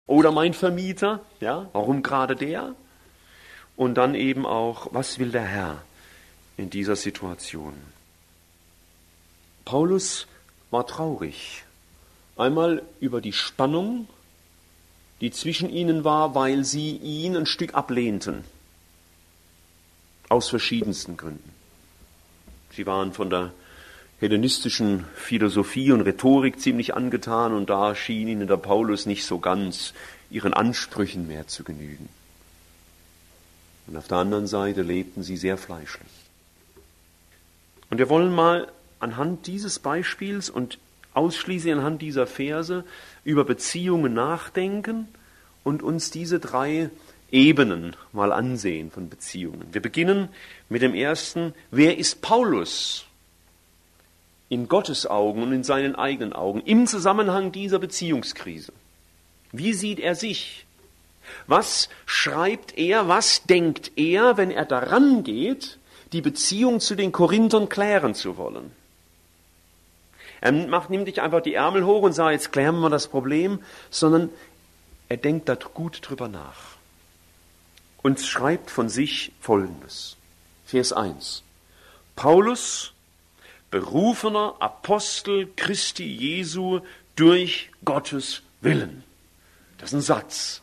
Oder mein Vermieter, ja, warum gerade der? Und dann eben auch, was will der Herr in dieser Situation? Paulus war traurig. Einmal über die Spannung, die zwischen ihnen war, weil sie ihn ein Stück ablehnten. Aus verschiedensten Gründen. Sie waren von der hellenistischen Philosophie und Rhetorik ziemlich angetan und da schien ihnen der Paulus nicht so ganz ihren Ansprüchen mehr zu genügen. Und auf der anderen Seite lebten sie sehr fleischlich. Und wir wollen mal anhand dieses Beispiels und ausschließlich anhand dieser Verse über Beziehungen nachdenken und uns diese 3 Ebenen mal ansehen von Beziehungen. Wir beginnen mit dem ersten: Wer ist Paulus in Gottes Augen und in seinen eigenen Augen im Zusammenhang dieser Beziehungskrise? Wie sieht er sich? Was schreibt er, was denkt er, wenn er daran geht, die Beziehung zu den Korinthern klären zu wollen? Er nimmt nicht einfach die Ärmel hoch und sagt, jetzt klären wir das Problem, sondern er denkt da gut drüber nach und schreibt von sich Folgendes. Vers 1. Paulus, berufener Apostel Christi Jesu durch Gottes Willen. Das ist ein Satz.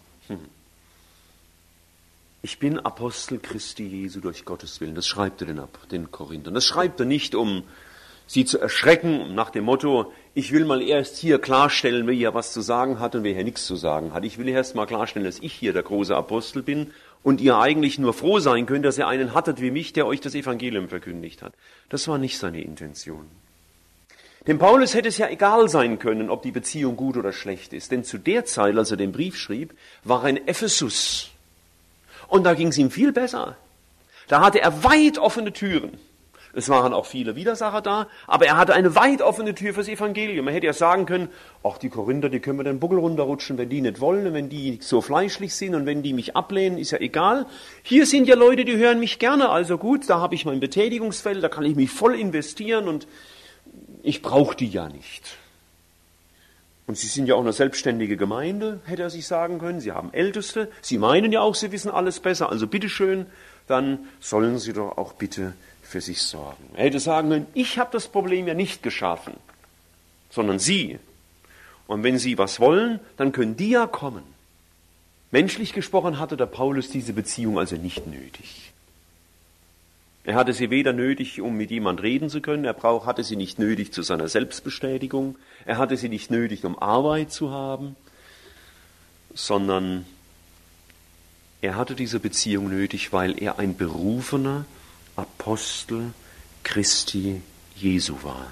Ich bin Apostel Christi Jesu durch Gottes Willen. Das schreibt er den Korinthern. Das schreibt er nicht, um sie zu erschrecken, nach dem Motto, ich will mal erst hier klarstellen, wer hier was zu sagen hat und wer hier nichts zu sagen hat. Ich will erst mal klarstellen, dass ich hier der große Apostel bin und ihr eigentlich nur froh sein könnt, dass ihr einen hattet wie mich, der euch das Evangelium verkündigt hat. Das war nicht seine Intention. Dem Paulus hätte es ja egal sein können, ob die Beziehung gut oder schlecht ist, denn zu der Zeit, als er den Brief schrieb, war er in Ephesus. Und da ging es ihm viel besser. Da hatte er weit offene Türen. Es waren auch viele Widersacher da, aber er hatte eine weit offene Tür fürs Evangelium. Er hätte ja sagen können, ach, die Korinther, die können wir den Buckel runterrutschen, wenn die nicht wollen, wenn die so fleischlich sind und wenn die mich ablehnen, ist ja egal. Hier sind ja Leute, die hören mich gerne, also gut, da habe ich mein Betätigungsfeld, da kann ich mich voll investieren und ich brauche die ja nicht. Und sie sind ja auch eine selbstständige Gemeinde, hätte er sich sagen können. Sie haben Älteste, sie meinen ja auch, sie wissen alles besser, also bitteschön, dann sollen sie doch auch bitte für sich sorgen. Er hätte sagen können, ich habe das Problem ja nicht geschaffen, sondern Sie. Und wenn Sie was wollen, dann können die ja kommen. Menschlich gesprochen hatte der Paulus diese Beziehung also nicht nötig. Er hatte sie weder nötig, um mit jemand reden zu können, er hatte sie nicht nötig zu seiner Selbstbestätigung, er hatte sie nicht nötig, um Arbeit zu haben, sondern er hatte diese Beziehung nötig, weil er ein berufener Apostel Christi Jesu war.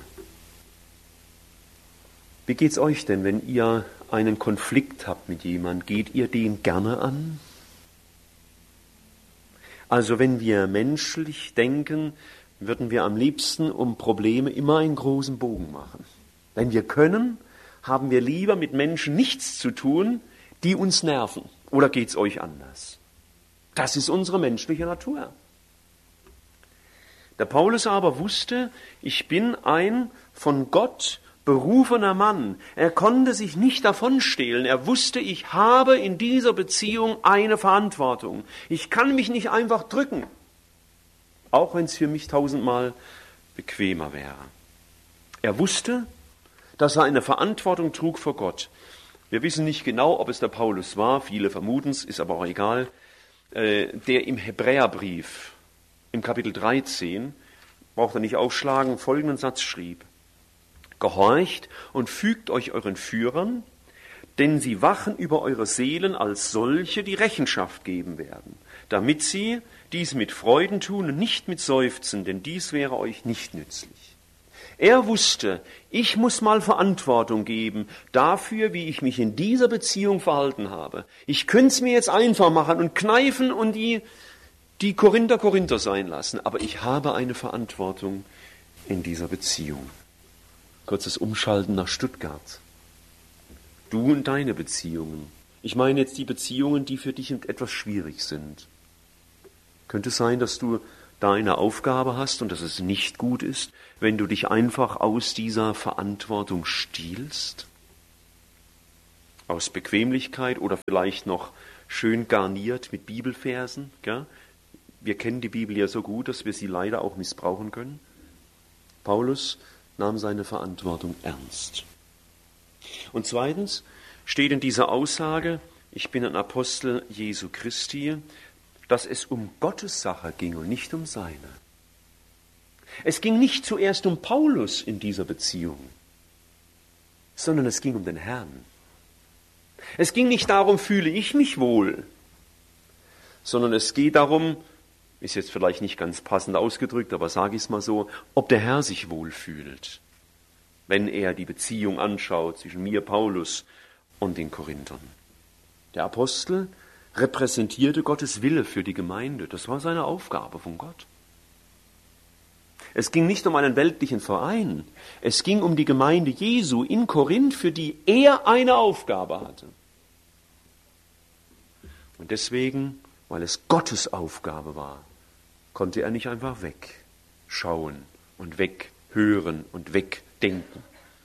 Wie geht's euch denn, wenn ihr einen Konflikt habt mit jemandem? Geht ihr den gerne an? Also wenn wir menschlich denken, würden wir am liebsten um Probleme immer einen großen Bogen machen. Wenn wir können, haben wir lieber mit Menschen nichts zu tun, die uns nerven. Oder geht's euch anders? Das ist unsere menschliche Natur. Der Paulus aber wusste, ich bin ein von Gott berufener Mann. Er konnte sich nicht davonstehlen. Er wusste, ich habe in dieser Beziehung eine Verantwortung. Ich kann mich nicht einfach drücken, auch wenn es für mich 1000-mal bequemer wäre. Er wusste, dass er eine Verantwortung trug vor Gott. Wir wissen nicht genau, ob es der Paulus war, viele vermuten es, ist aber auch egal, der im Hebräerbrief im Kapitel 13, braucht er nicht aufschlagen, folgenden Satz schrieb: Gehorcht und fügt euch euren Führern, denn sie wachen über eure Seelen als solche, die Rechenschaft geben werden, damit sie dies mit Freuden tun und nicht mit Seufzen, denn dies wäre euch nicht nützlich. Er wusste, ich muss mal Verantwortung geben dafür, wie ich mich in dieser Beziehung verhalten habe. Ich könnte es mir jetzt einfach machen und kneifen und die Korinther sein lassen, aber ich habe eine Verantwortung in dieser Beziehung. Kurzes Umschalten nach Stuttgart. Du und deine Beziehungen. Ich meine jetzt die Beziehungen, die für dich etwas schwierig sind. Könnte es sein, dass du da eine Aufgabe hast und dass es nicht gut ist, wenn du dich einfach aus dieser Verantwortung stiehlst? aus Bequemlichkeit oder vielleicht noch schön garniert mit Bibelversen. Gell? Wir kennen die Bibel ja so gut, dass wir sie leider auch missbrauchen können. Paulus nahm seine Verantwortung ernst. Und zweitens steht in dieser Aussage, ich bin ein Apostel Jesu Christi, dass es um Gottes Sache ging und nicht um seine. Es ging nicht zuerst um Paulus in dieser Beziehung, sondern es ging um den Herrn. Es ging nicht darum, fühle ich mich wohl, sondern es geht darum, ist jetzt vielleicht nicht ganz passend ausgedrückt, aber sage ich es mal so, ob der Herr sich wohlfühlt, wenn er die Beziehung anschaut zwischen mir, Paulus, und den Korinthern. Der Apostel repräsentierte Gottes Wille für die Gemeinde. Das war seine Aufgabe von Gott. Es ging nicht um einen weltlichen Verein. Es ging um die Gemeinde Jesu in Korinth, für die er eine Aufgabe hatte. Und deswegen, weil es Gottes Aufgabe war, konnte er nicht einfach wegschauen und weghören und wegdenken.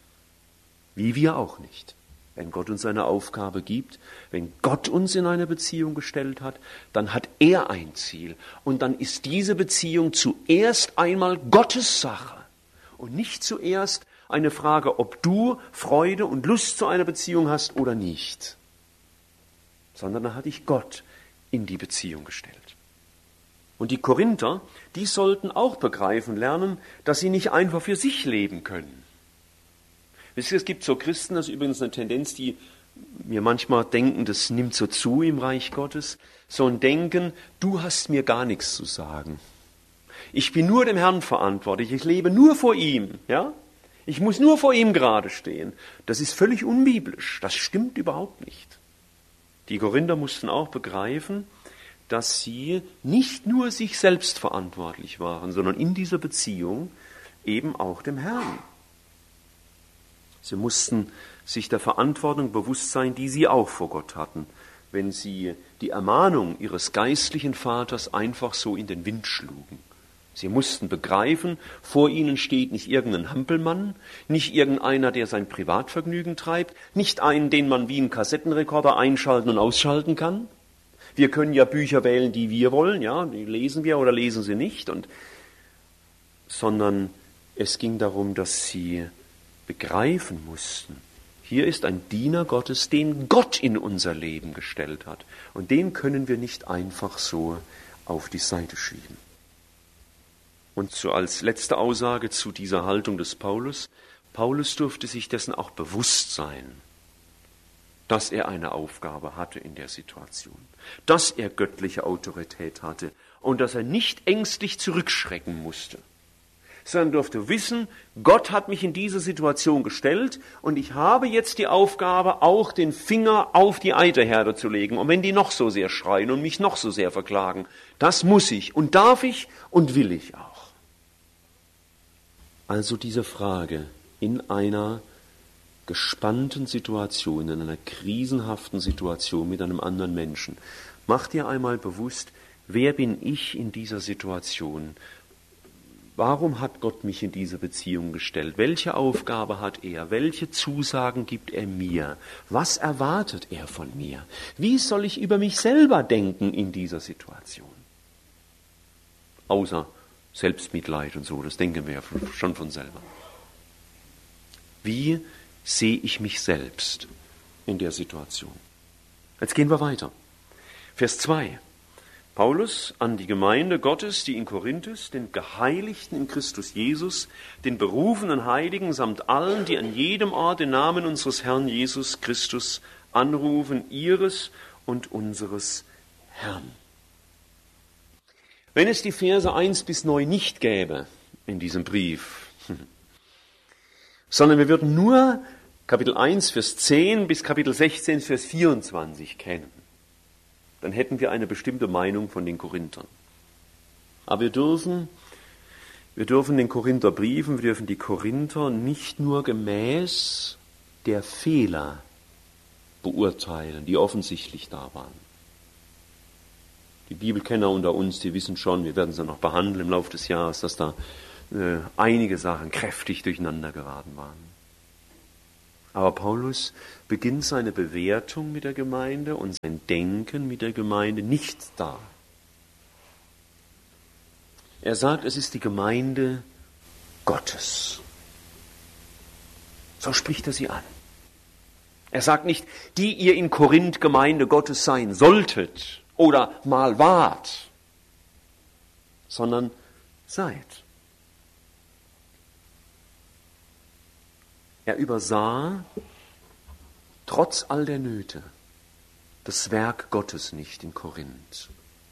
Wie wir auch nicht. Wenn Gott uns eine Aufgabe gibt, wenn Gott uns in eine Beziehung gestellt hat, dann hat er ein Ziel. Und dann ist diese Beziehung zuerst einmal Gottes Sache und nicht zuerst eine Frage, ob du Freude und Lust zu einer Beziehung hast oder nicht. Sondern da hat dich Gott in die Beziehung gestellt. Und die Korinther, die sollten auch begreifen lernen, dass sie nicht einfach für sich leben können. Wisst ihr, es gibt so Christen, das ist übrigens eine Tendenz, die mir manchmal denken, das nimmt so zu im Reich Gottes, so ein Denken, du hast mir gar nichts zu sagen. Ich bin nur dem Herrn verantwortlich, ich lebe nur vor ihm, ja? Ich muss nur vor ihm gerade stehen. Das ist völlig unbiblisch, das stimmt überhaupt nicht. Die Korinther mussten auch begreifen, dass sie nicht nur sich selbst verantwortlich waren, sondern in dieser Beziehung eben auch dem Herrn. Sie mussten sich der Verantwortung bewusst sein, die sie auch vor Gott hatten, wenn sie die Ermahnung ihres geistlichen Vaters einfach so in den Wind schlugen. Sie mussten begreifen, vor ihnen steht nicht irgendein Hampelmann, nicht irgendeiner, der sein Privatvergnügen treibt, nicht einen, den man wie einen Kassettenrekorder einschalten und ausschalten kann. Wir können ja Bücher wählen, die wir wollen, ja, die lesen wir oder lesen sie nicht, sondern es ging darum, dass sie begreifen mussten, hier ist ein Diener Gottes, den Gott in unser Leben gestellt hat. Und den können wir nicht einfach so auf die Seite schieben. Und so als letzte Aussage zu dieser Haltung des Paulus, Paulus durfte sich dessen auch bewusst sein, dass er eine Aufgabe hatte in der Situation, dass er göttliche Autorität hatte und dass er nicht ängstlich zurückschrecken musste, sondern durfte wissen, Gott hat mich in diese Situation gestellt und ich habe jetzt die Aufgabe, auch den Finger auf die Eiterherde zu legen. Und wenn die noch so sehr schreien und mich noch so sehr verklagen, das muss ich und darf ich und will ich auch. Also diese Frage in einer gespannten Situation, in einer krisenhaften Situation mit einem anderen Menschen. Mach dir einmal bewusst, wer bin ich in dieser Situation? Warum hat Gott mich in diese Beziehung gestellt? Welche Aufgabe hat er? Welche Zusagen gibt er mir? Was erwartet er von mir? Wie soll ich über mich selber denken in dieser Situation? Außer Selbstmitleid und so, das denken wir ja schon von selber. Wie sehe ich mich selbst in der Situation? Jetzt gehen wir weiter. Vers 2. Paulus an die Gemeinde Gottes, die in Korinth ist, den Geheiligten in Christus Jesus, den berufenen Heiligen samt allen, die an jedem Ort den Namen unseres Herrn Jesus Christus anrufen, ihres und unseres Herrn. Wenn es die Verse 1 bis 9 nicht gäbe in diesem Brief, sondern wir würden nur Kapitel 1, Vers 10 bis Kapitel 16, Vers 24 kennen, dann hätten wir eine bestimmte Meinung von den Korinthern. Aber wir dürfen den Korintherbriefen, wir dürfen die Korinther nicht nur gemäß der Fehler beurteilen, die offensichtlich da waren. Die Bibelkenner unter uns, die wissen schon, wir werden es ja noch behandeln im Laufe des Jahres, dass da einige Sachen kräftig durcheinander geraten waren. Aber Paulus beginnt seine Bewertung mit der Gemeinde und sein Denken mit der Gemeinde nicht da. Er sagt, es ist die Gemeinde Gottes. So spricht er sie an. Er sagt nicht, die ihr in Korinth Gemeinde Gottes sein solltet oder mal wart, sondern seid. Er übersah, trotz all der Nöte, das Werk Gottes nicht in Korinth.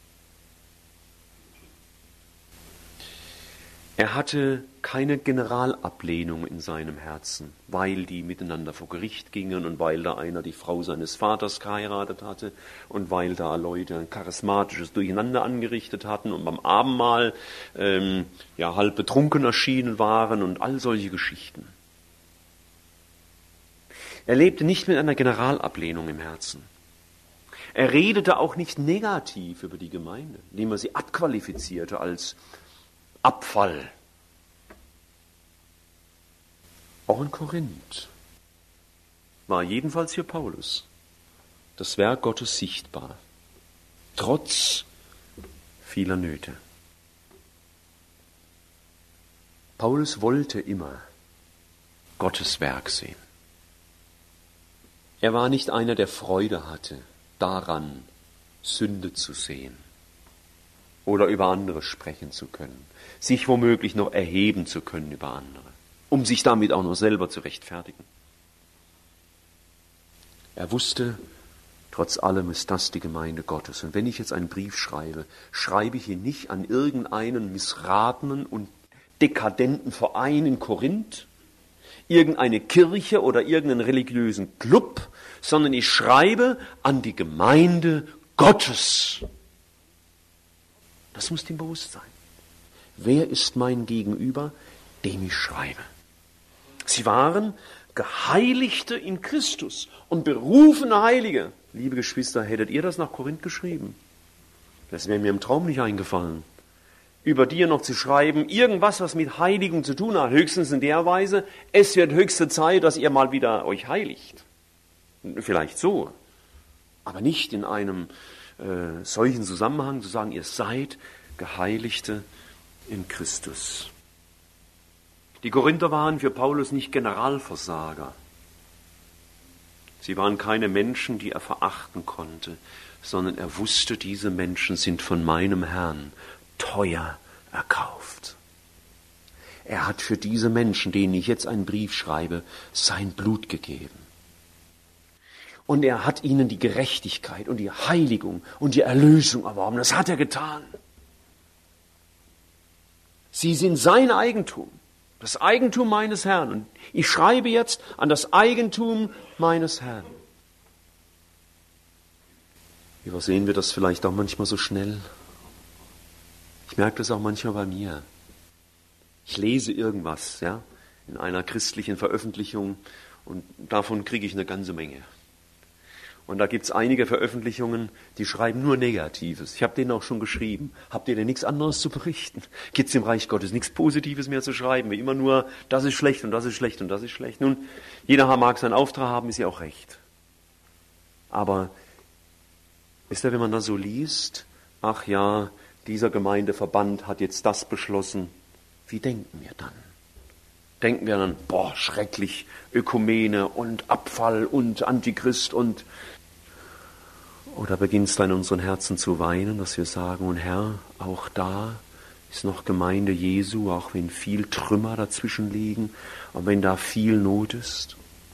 Er hatte keine Generalablehnung in seinem Herzen, weil die miteinander vor Gericht gingen und weil da einer die Frau seines Vaters geheiratet hatte und weil da Leute ein charismatisches Durcheinander angerichtet hatten und beim Abendmahl halb betrunken erschienen waren und all solche Geschichten. Er lebte nicht mit einer Generalablehnung im Herzen. Er redete auch nicht negativ über die Gemeinde, indem er sie abqualifizierte als Abfall. Auch in Korinth war jedenfalls hier Paulus das Werk Gottes sichtbar, trotz vieler Nöte. Paulus wollte immer Gottes Werk sehen. Er war nicht einer, der Freude hatte, daran Sünde zu sehen oder über andere sprechen zu können, sich womöglich noch erheben zu können über andere, um sich damit auch noch selber zu rechtfertigen. Er wusste, trotz allem ist das die Gemeinde Gottes. Und wenn ich jetzt einen Brief schreibe, schreibe ich ihn nicht an irgendeinen missratenen und dekadenten Verein in Korinth, irgendeine Kirche oder irgendeinen religiösen Club, sondern ich schreibe an die Gemeinde Gottes. Das muss dem bewusst sein. Wer ist mein Gegenüber, dem ich schreibe? Sie waren Geheiligte in Christus und berufene Heilige. Liebe Geschwister, hättet ihr das nach Korinth geschrieben? Das wäre mir im Traum nicht eingefallen. Über dir noch zu schreiben, irgendwas, was mit Heiligung zu tun hat, höchstens in der Weise, es wird höchste Zeit, dass ihr mal wieder euch heiligt. Vielleicht so, aber nicht in einem solchen Zusammenhang zu sagen, ihr seid Geheiligte in Christus. Die Korinther waren für Paulus nicht Generalversager. Sie waren keine Menschen, die er verachten konnte, sondern er wusste, diese Menschen sind von meinem Herrn teuer erkauft. Er hat für diese Menschen, denen ich jetzt einen Brief schreibe, sein Blut gegeben. Und er hat ihnen die Gerechtigkeit und die Heiligung und die Erlösung erworben. Das hat er getan. Sie sind sein Eigentum, das Eigentum meines Herrn. Und ich schreibe jetzt an das Eigentum meines Herrn. Übersehen wir das vielleicht auch manchmal so schnell? Ich merke das auch manchmal bei mir. Ich lese irgendwas, ja, in einer christlichen Veröffentlichung und davon kriege ich eine ganze Menge. Und da gibt es einige Veröffentlichungen, die schreiben nur Negatives. Ich habe denen auch schon geschrieben. Habt ihr denn nichts anderes zu berichten? Gibt es im Reich Gottes nichts Positives mehr zu schreiben? Wie immer nur, das ist schlecht und das ist schlecht und das ist schlecht. Nun, jeder mag seinen Auftrag haben, ist ja auch recht. Aber, wisst ihr, wenn man das so liest, ach ja, dieser Gemeindeverband hat jetzt das beschlossen, wie denken wir dann? Denken wir dann, boah, schrecklich, Ökumene und Abfall und Antichrist und... Oder beginnt es dann in unseren Herzen zu weinen, dass wir sagen, und Herr, auch da ist noch Gemeinde Jesu, auch wenn viel Trümmer dazwischen liegen, und wenn da viel Not ist?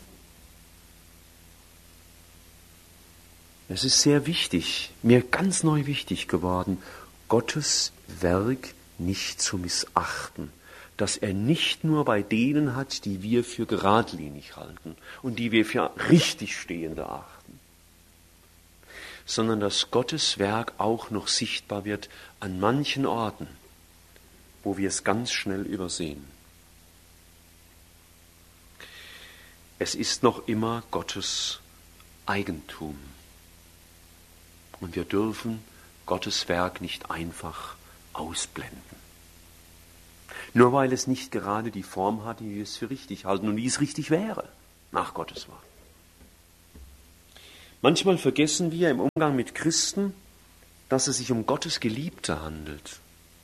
Es ist sehr wichtig, mir ganz neu wichtig geworden, Gottes Werk nicht zu missachten, dass er nicht nur bei denen hat, die wir für geradlinig halten und die wir für richtig Stehende achten, sondern dass Gottes Werk auch noch sichtbar wird an manchen Orten, wo wir es ganz schnell übersehen. Es ist noch immer Gottes Eigentum. Und wir dürfen Gottes Werk nicht einfach ausblenden. Nur weil es nicht gerade die Form hat, die wir es für richtig halten und wie es richtig wäre. nach Gottes Wort. Manchmal vergessen wir im Umgang mit Christen, dass es sich um Gottes Geliebte handelt.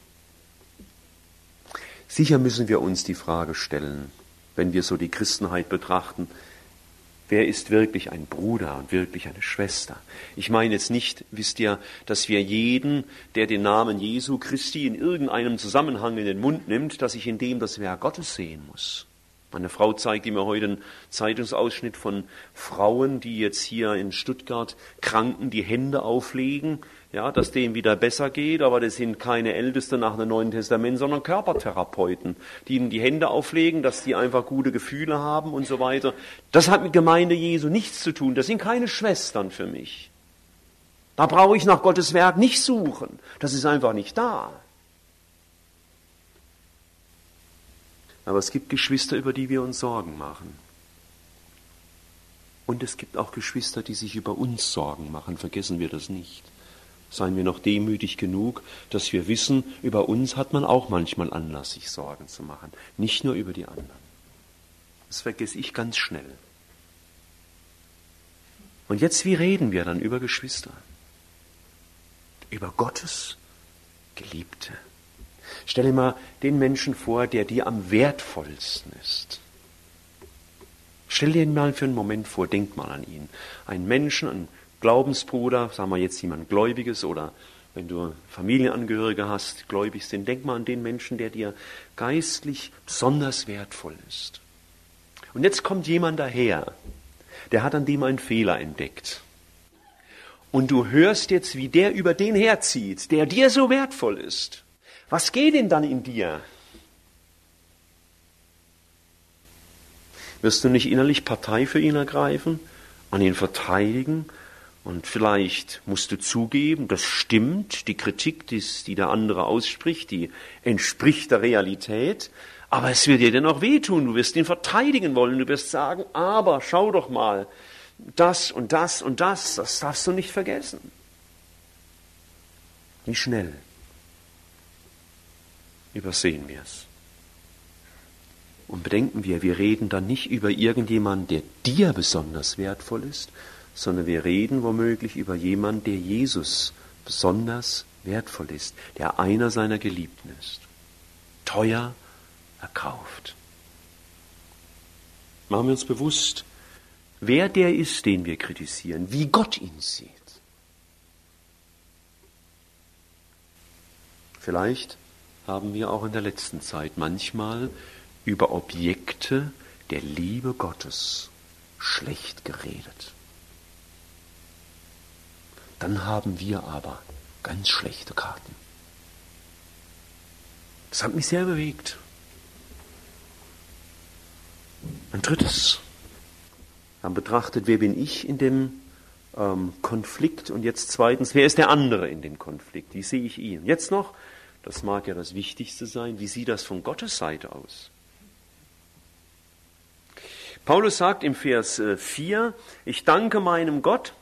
Sicher müssen wir uns die Frage stellen, wenn wir so die Christenheit betrachten, wer ist wirklich ein Bruder und wirklich eine Schwester? Ich meine jetzt nicht, wisst ihr, dass wir jeden, der den Namen Jesu Christi in irgendeinem Zusammenhang in den Mund nimmt, dass ich in dem das Werk Gottes sehen muss. Meine Frau zeigte mir heute einen Zeitungsausschnitt von Frauen, die jetzt hier in Stuttgart Kranken die Hände auflegen, ja, dass denen wieder besser geht, aber das sind keine Älteste nach dem Neuen Testament, sondern Körpertherapeuten, die ihnen die Hände auflegen, dass die einfach gute Gefühle haben und so weiter. Das hat mit Gemeinde Jesu nichts zu tun, das sind keine Schwestern für mich. Da brauche ich nach Gottes Werk nicht suchen, das ist einfach nicht da. Aber es gibt Geschwister, über die wir uns Sorgen machen. Und es gibt auch Geschwister, die sich über uns Sorgen machen. Vergessen wir das nicht. Seien wir noch demütig genug, dass wir wissen, über uns hat man auch manchmal Anlass, sich Sorgen zu machen. Nicht nur über die anderen. Das vergesse ich ganz schnell. Und jetzt, wie reden wir dann über Geschwister? Über Gottes Geliebte. Stell dir mal den Menschen vor, der dir am wertvollsten ist. Stell dir ihn mal für einen Moment vor, denk mal an ihn. Einen Menschen, einen Glaubensbruder, sagen wir jetzt jemand Gläubiges oder wenn du Familienangehörige hast, gläubig sind, denk mal an den Menschen, der dir geistlich besonders wertvoll ist. Und jetzt kommt jemand daher, der hat an dem einen Fehler entdeckt. Und du hörst jetzt, wie der über den herzieht, der dir so wertvoll ist. Was geht denn dann in dir? Wirst du nicht innerlich Partei für ihn ergreifen, an ihn verteidigen und vielleicht musst du zugeben, das stimmt, die Kritik, die der andere ausspricht, die entspricht der Realität, aber es wird dir dennoch wehtun, du wirst ihn verteidigen wollen, du wirst sagen, aber schau doch mal, das und das und das darfst du nicht vergessen. Wie schnell übersehen wir es. Und bedenken wir reden dann nicht über irgendjemanden, der dir besonders wertvoll ist, sondern wir reden womöglich über jemanden, der Jesus besonders wertvoll ist, der einer seiner Geliebten ist. Teuer erkauft. Machen wir uns bewusst, wer der ist, den wir kritisieren, wie Gott ihn sieht. Vielleicht haben wir auch in der letzten Zeit manchmal über Objekte der Liebe Gottes schlecht geredet. Dann haben wir aber ganz schlechte Karten. Das hat mich sehr bewegt. Ein drittes. Wir haben betrachtet, wer bin ich in dem Konflikt und jetzt zweitens, wer ist der andere in dem Konflikt? Wie sehe ich ihn? Jetzt noch, das mag ja das Wichtigste sein, wie sieht das von Gottes Seite aus? Paulus sagt im Vers 4, ich danke meinem Gott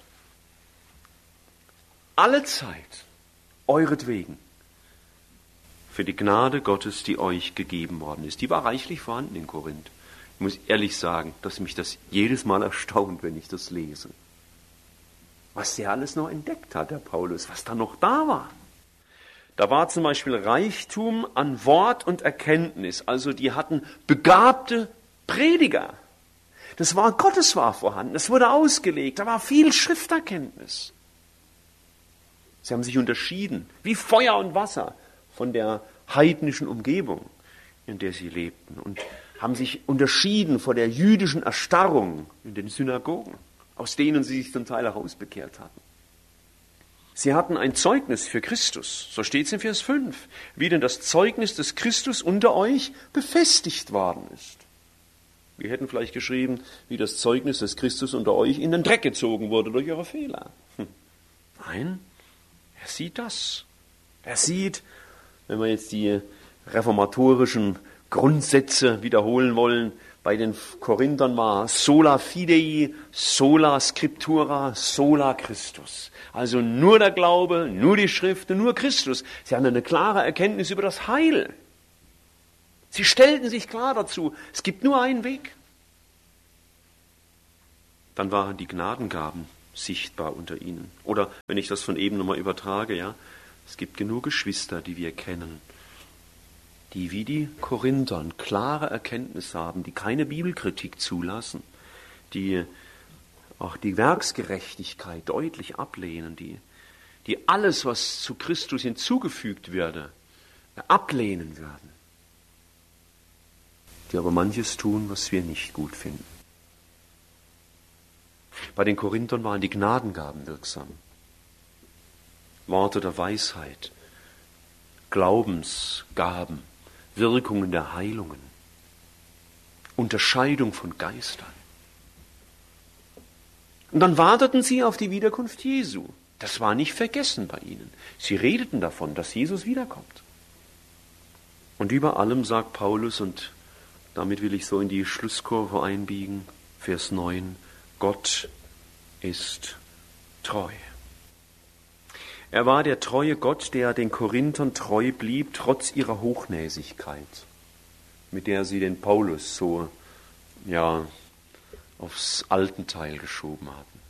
alle Zeit euretwegen für die Gnade Gottes, die euch gegeben worden ist. Die war reichlich vorhanden in Korinth. Ich muss ehrlich sagen, dass mich das jedes Mal erstaunt, wenn ich das lese. Was der alles noch entdeckt hat, der Paulus, was da noch da war. Da war zum Beispiel Reichtum an Wort und Erkenntnis. Also die hatten begabte Prediger. Das war Gottes war vorhanden. Es wurde ausgelegt. Da war viel Schrifterkenntnis. Sie haben sich unterschieden, wie Feuer und Wasser, von der heidnischen Umgebung, in der sie lebten. Und haben sich unterschieden vor der jüdischen Erstarrung in den Synagogen, aus denen sie sich zum Teil herausbekehrt hatten. Sie hatten ein Zeugnis für Christus, so steht es in Vers 5, wie denn das Zeugnis des Christus unter euch befestigt worden ist. Wir hätten vielleicht geschrieben, wie das Zeugnis des Christus unter euch in den Dreck gezogen wurde durch eure Fehler. Nein, er sieht das. Er sieht, wenn wir jetzt die reformatorischen Grundsätze wiederholen wollen, bei den Korinthern war sola fidei, sola scriptura, sola Christus. Also nur der Glaube, nur die Schrift und nur Christus. Sie hatten eine klare Erkenntnis über das Heil. Sie stellten sich klar dazu, es gibt nur einen Weg. dann waren die Gnadengaben sichtbar unter ihnen. Oder wenn ich das von eben nochmal übertrage, ja, es gibt genug Geschwister, die wir kennen, die wie die Korinther eine klare Erkenntnis haben, die keine Bibelkritik zulassen, die auch die Werksgerechtigkeit deutlich ablehnen, die alles, was zu Christus hinzugefügt werde, ablehnen werden, die aber manches tun, was wir nicht gut finden. Bei den Korinthern waren die Gnadengaben wirksam. Worte der Weisheit, Glaubensgaben, Wirkungen der Heilungen, Unterscheidung von Geistern. Und dann warteten sie auf die Wiederkunft Jesu. Das war nicht vergessen bei ihnen. Sie redeten davon, dass Jesus wiederkommt. Und über allem sagt Paulus, und damit will ich so in die Schlusskurve einbiegen, Vers 9, Gott ist treu. Er war der treue Gott, der den Korinthern treu blieb, trotz ihrer Hochnäsigkeit, mit der sie den Paulus so, aufs Altenteil geschoben hatten.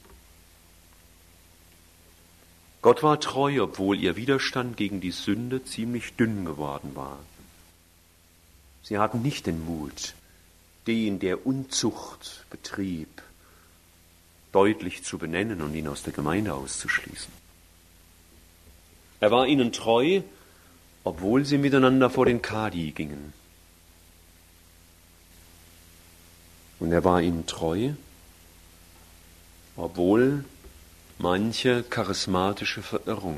Gott war treu, obwohl ihr Widerstand gegen die Sünde ziemlich dünn geworden war. Sie hatten nicht den Mut, den, der Unzucht betrieb, deutlich zu benennen und ihn aus der Gemeinde auszuschließen. Er war ihnen treu, obwohl sie miteinander vor den Kadi gingen. Und er war ihnen treu, obwohl manche charismatische Verirrung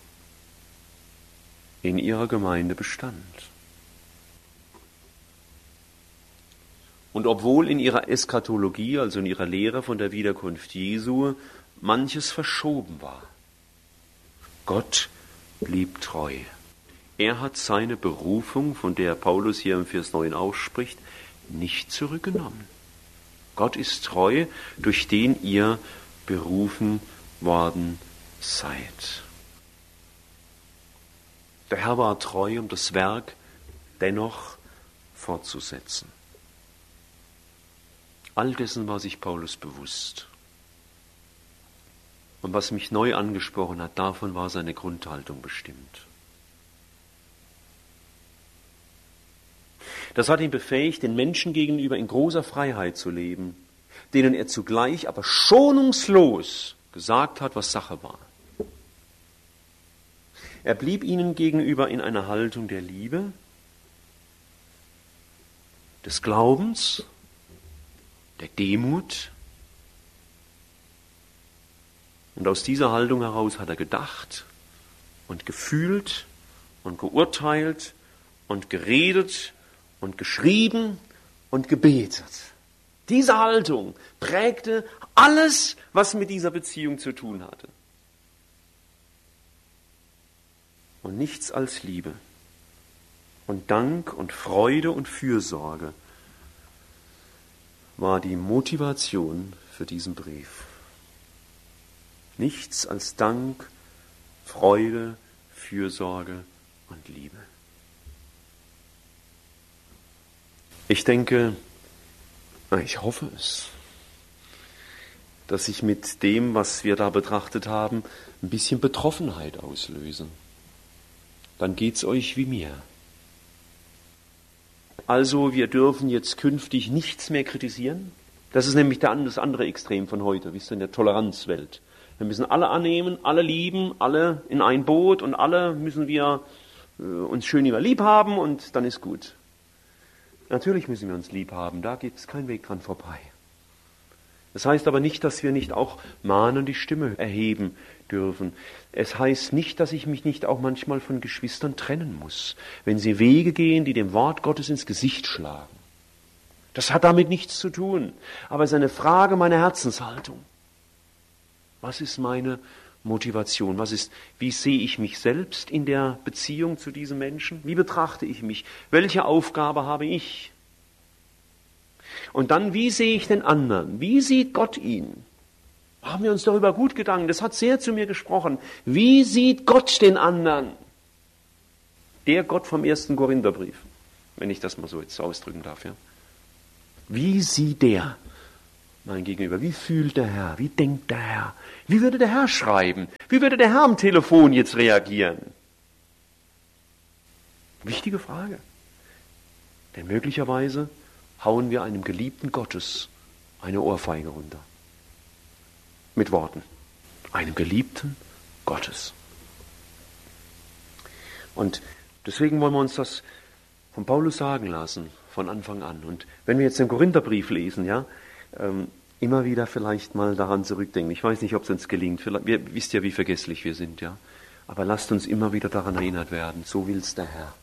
in ihrer Gemeinde bestand. Und obwohl in ihrer Eschatologie, also in ihrer Lehre von der Wiederkunft Jesu, manches verschoben war. Gott blieb treu. Er hat seine Berufung, von der Paulus hier im Vers 9 ausspricht, nicht zurückgenommen. Gott ist treu, durch den ihr berufen worden seid. Der Herr war treu, um das Werk dennoch fortzusetzen. All dessen war sich Paulus bewusst. Und was mich neu angesprochen hat, davon war seine Grundhaltung bestimmt. Das hat ihn befähigt, den Menschen gegenüber in großer Freiheit zu leben, denen er zugleich aber schonungslos gesagt hat, was Sache war. Er blieb ihnen gegenüber in einer Haltung der Liebe, des Glaubens, der Demut. Und aus dieser Haltung heraus hat er gedacht und gefühlt und geurteilt und geredet und geschrieben und gebetet. Diese Haltung prägte alles, was mit dieser Beziehung zu tun hatte. Und nichts als Liebe und Dank und Freude und Fürsorge war die Motivation für diesen Brief. Nichts als Dank, Freude, Fürsorge und Liebe. Ich denke, ich hoffe es, dass ich mit dem, was wir da betrachtet haben, ein bisschen Betroffenheit auslöse. Dann geht's euch wie mir. Also, wir dürfen jetzt künftig nichts mehr kritisieren. Das ist nämlich das andere Extrem von heute, wisst ihr, in der Toleranzwelt. Wir müssen alle annehmen, alle lieben, alle in ein Boot und alle müssen wir uns schön immer lieb haben und dann ist gut. Natürlich müssen wir uns lieb haben, da gibt es keinen Weg dran vorbei. Das heißt aber nicht, dass wir nicht auch mahnend die Stimme erheben dürfen. Es heißt nicht, dass ich mich nicht auch manchmal von Geschwistern trennen muss, wenn sie Wege gehen, die dem Wort Gottes ins Gesicht schlagen. Das hat damit nichts zu tun, aber es ist eine Frage meiner Herzenshaltung. Was ist meine Motivation? Wie sehe ich mich selbst in der Beziehung zu diesen Menschen? Wie betrachte ich mich? Welche Aufgabe habe ich? Und dann, wie sehe ich den anderen? Wie sieht Gott ihn? Haben wir uns darüber gut Gedanken? Das hat sehr zu mir gesprochen. Wie sieht Gott den anderen? Der Gott vom 1. Korintherbrief, wenn ich das mal so jetzt ausdrücken darf. Ja? Wie sieht der mein Gegenüber? Wie fühlt der Herr? Wie denkt der Herr? Wie würde der Herr schreiben? Wie würde der Herr am Telefon jetzt reagieren? Wichtige Frage. Denn möglicherweise hauen wir einem Geliebten Gottes eine Ohrfeige runter. Mit Worten. Einem Geliebten Gottes. Und deswegen wollen wir uns das von Paulus sagen lassen, von Anfang an. Und wenn wir jetzt den Korintherbrief lesen, ja, immer wieder vielleicht mal daran zurückdenken. Ich weiß nicht, ob es uns gelingt. Ihr wisst ja, wie vergesslich wir sind, ja. Aber lasst uns immer wieder daran erinnert werden. So will's der Herr.